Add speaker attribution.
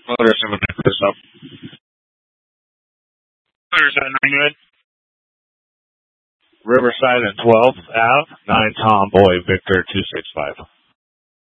Speaker 1: Motor 7 Chris up.
Speaker 2: Motor 7 good.
Speaker 1: Riverside and 12th Ave, 9 Tomboy Victor 265.